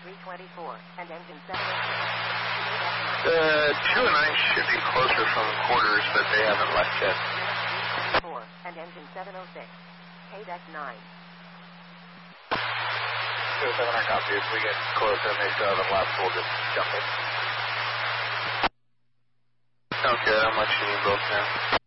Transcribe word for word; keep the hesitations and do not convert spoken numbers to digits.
three twenty-four, and engine seven oh six. The two and nine should be closer from quarters, but they haven't left yet. four, and engine seven oh six. K deck nine. two oh seven, I copy. If we get closer and they still haven't left, we'll just jump in. Okay, how much you need both now?